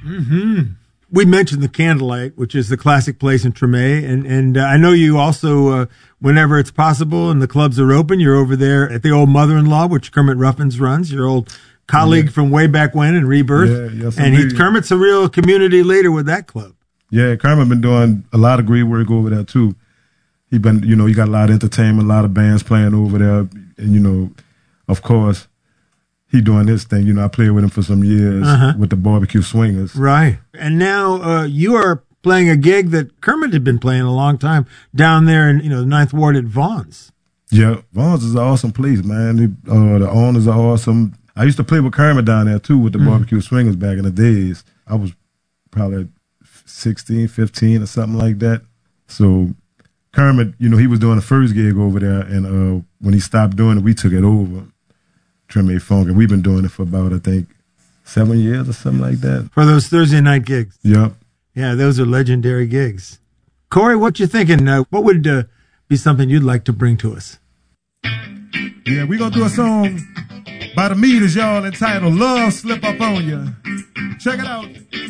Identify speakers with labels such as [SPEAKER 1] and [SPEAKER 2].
[SPEAKER 1] Mm-hmm. We mentioned the Candlelight, which is the classic place in Treme, and I know you also, whenever it's possible and the clubs are open, you're over there at the old Mother-in-Law, which Kermit Ruffins runs, your old colleague from way back when in Rebirth.
[SPEAKER 2] Yeah, yes,
[SPEAKER 1] and Kermit's a real community leader with that club.
[SPEAKER 2] Yeah, Kermit been doing a lot of great work over there too. He been, he got a lot of entertainment, a lot of bands playing over there, and of course, he doing his thing. I played with him for some years with the Barbecue Swingers.
[SPEAKER 1] Right. And now you are playing a gig that Kermit had been playing a long time down there in the Ninth Ward at Vaughn's.
[SPEAKER 2] Yeah, Vaughn's is an awesome place, man. The owners are awesome. I used to play with Kermit down there too with the Barbecue Swingers back in the days. I was probably 16, 15 or something like that. So Kermit, he was doing the first gig over there, and when he stopped doing it, we took it over. Treme Funk, and we've been doing it for about, I think, 7 years or something like that.
[SPEAKER 1] For those Thursday night gigs.
[SPEAKER 2] Yep.
[SPEAKER 1] Yeah, those are legendary gigs. Corey, what you thinking? What would be something you'd like to bring to us?
[SPEAKER 3] Yeah, we're going to do a song by the Meters, y'all, entitled Love Slip Up On You. Check it out.